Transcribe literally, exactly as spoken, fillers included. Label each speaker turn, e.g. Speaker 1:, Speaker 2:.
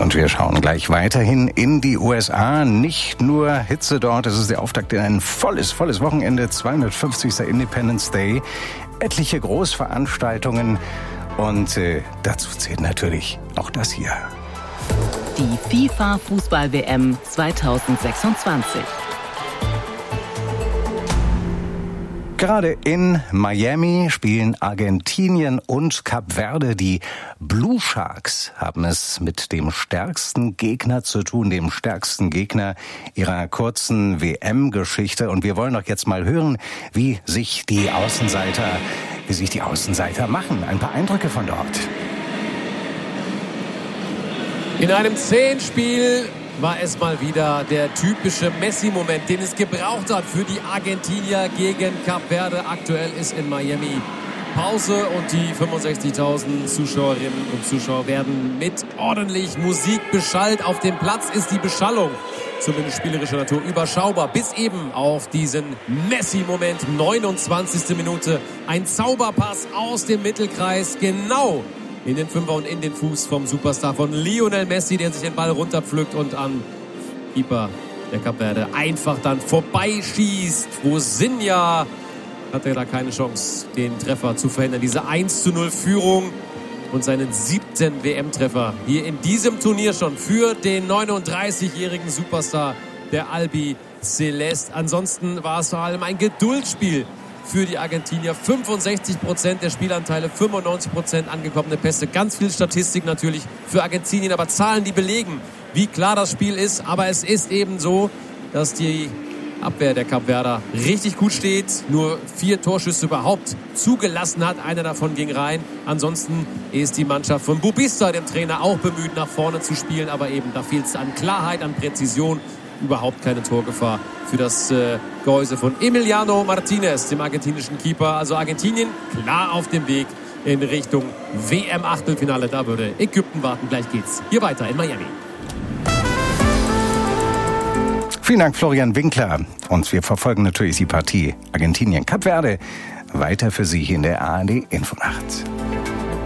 Speaker 1: Und wir schauen gleich weiterhin in die U S A. Nicht nur Hitze dort, es ist der Auftakt in ein volles, volles Wochenende, zweihundertfünfzigster Independence Day, etliche Großveranstaltungen und äh, dazu zählt natürlich auch das hier.
Speaker 2: Die FIFA-Fußball-W M zweitausendsechsundzwanzig.
Speaker 1: Gerade in Miami spielen Argentinien und Kap Verde. Die Blue Sharks haben es mit dem stärksten Gegner zu tun, dem stärksten Gegner ihrer kurzen W M-Geschichte. Und wir wollen doch jetzt mal hören, wie sich die Außenseiter, wie sich die Außenseiter machen. Ein paar Eindrücke von dort.
Speaker 3: In einem zähen Spiel war es mal wieder der typische Messi-Moment, den es gebraucht hat für die Argentinier gegen Kap Verde. Aktuell ist in Miami Pause und die fünfundsechzigtausend Zuschauerinnen und Zuschauer werden mit ordentlich Musik beschallt. Auf dem Platz ist die Beschallung, zumindest spielerischer Natur, überschaubar. Bis eben auf diesen Messi-Moment, neunundzwanzigste Minute. Ein Zauberpass aus dem Mittelkreis, genau in den Fünfer und in den Fuß vom Superstar von Lionel Messi, der sich den Ball runterpflückt und an Keeper der Kap Verde einfach dann vorbeischießt. Vozinha hatte da keine Chance, den Treffer zu verhindern. Diese eins zu null Führung und seinen siebten W M-Treffer hier in diesem Turnier schon für den neununddreißigjährigen Superstar der Albi Celeste. Ansonsten war es vor allem ein Geduldsspiel für die Argentinier. fünfundsechzig Prozent der Spielanteile, fünfundneunzig Prozent angekommene Pässe. Ganz viel Statistik natürlich für Argentinien, aber Zahlen, die belegen, wie klar das Spiel ist. Aber es ist eben so, dass die Abwehr der Kap Verder richtig gut steht. Nur vier Torschüsse überhaupt zugelassen hat. Einer davon ging rein. Ansonsten ist die Mannschaft von Bubista, dem Trainer, auch bemüht, nach vorne zu spielen. Aber eben, da fehlt es an Klarheit, an Präzision. Überhaupt keine Torgefahr für das äh, Gehäuse von Emiliano Martinez, dem argentinischen Keeper. Also Argentinien klar auf dem Weg in Richtung W M-Achtelfinale. Da würde Ägypten warten. Gleich geht's hier weiter in Miami.
Speaker 1: Vielen Dank, Florian Winkler. Und wir verfolgen natürlich die Partie Argentinien-Kap Verde weiter für Sie hier in der A R D Infonacht.